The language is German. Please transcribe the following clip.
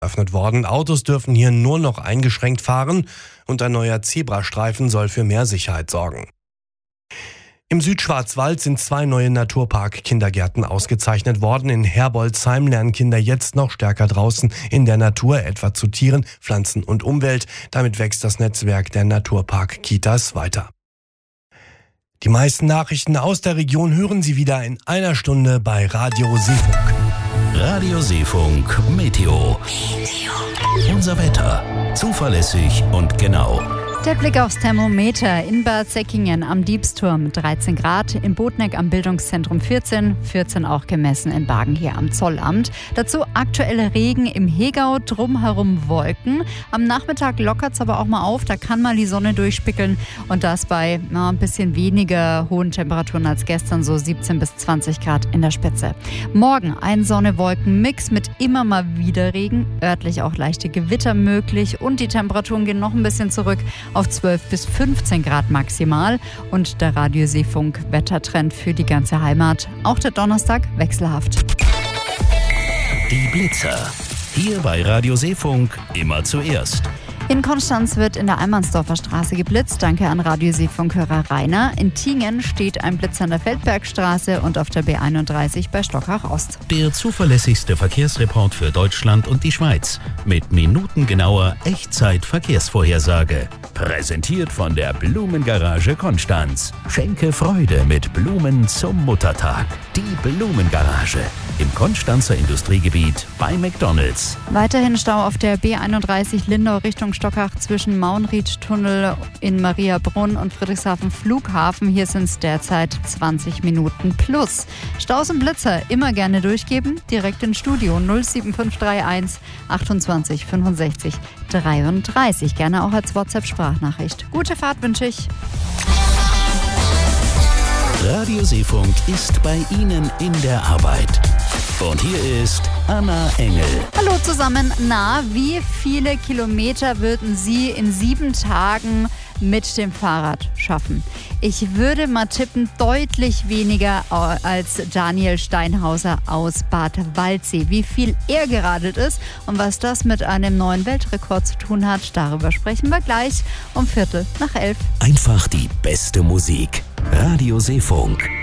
Eröffnet worden. Autos dürfen hier nur noch eingeschränkt fahren und ein neuer Zebrastreifen soll für mehr Sicherheit sorgen. Im Südschwarzwald sind 2 neue Naturpark-Kindergärten ausgezeichnet worden. In Herbolzheim lernen Kinder jetzt noch stärker draußen in der Natur, etwa zu Tieren, Pflanzen und Umwelt. Damit wächst das Netzwerk der Naturpark-Kitas weiter. Die meisten Nachrichten aus der Region hören Sie wieder in einer Stunde bei Radio Seefunk. Radio Seefunk Meteo. Unser Wetter. Zuverlässig und genau. Der Blick aufs Thermometer in Bad Säckingen am Diebsturm 13 Grad, in Botneck am Bildungszentrum 14 auch gemessen in Bargen hier am Zollamt. Dazu aktuelle Regen im Hegau, drumherum Wolken. Am Nachmittag lockert es aber auch mal auf, da kann mal die Sonne durchspickeln und das bei ein bisschen weniger hohen Temperaturen als gestern, so 17 bis 20 Grad in der Spitze. Morgen ein Sonne-Wolken-Mix mit immer mal wieder Regen, örtlich auch leichte Gewitter möglich und die Temperaturen gehen noch ein bisschen zurück auf 12 bis 15 Grad maximal und der Radio Seefunk Wettertrend für die ganze Heimat. Auch der Donnerstag wechselhaft. Die Blitzer. Hier bei Radio Seefunk immer zuerst. In Konstanz wird in der Almansdorfer Straße geblitzt. Danke an Radio Seefunk-Hörer Rainer. In Tingen steht ein Blitz an der Feldbergstraße und auf der B31 bei Stockach Ost. Der zuverlässigste Verkehrsreport für Deutschland und die Schweiz. Mit minutengenauer Echtzeit-Verkehrsvorhersage. Präsentiert von der Blumengarage Konstanz. Schenke Freude mit Blumen zum Muttertag. Die Blumengarage. Im Konstanzer Industriegebiet bei McDonald's. Weiterhin Stau auf der B31 Lindau Richtung Stockach zwischen Mauenriedtunnel in Mariabrunn und Friedrichshafen Flughafen. Hier sind es derzeit 20 Minuten plus. Staus und Blitzer immer gerne durchgeben. Direkt ins Studio 07531 28 65 33. Gerne auch als WhatsApp-Sprachnachricht. Gute Fahrt wünsche ich. Radio Seefunk ist bei Ihnen in der Arbeit. Und hier ist Anna Engel. Hallo zusammen. Na, wie viele Kilometer würden Sie in 7 Tagen mit dem Fahrrad schaffen? Ich würde mal tippen, deutlich weniger als Daniel Steinhauser aus Bad Waldsee. Wie viel er geradelt ist und was das mit einem neuen Weltrekord zu tun hat, darüber sprechen wir gleich um 11:15. Einfach die beste Musik. Radio Seefunk.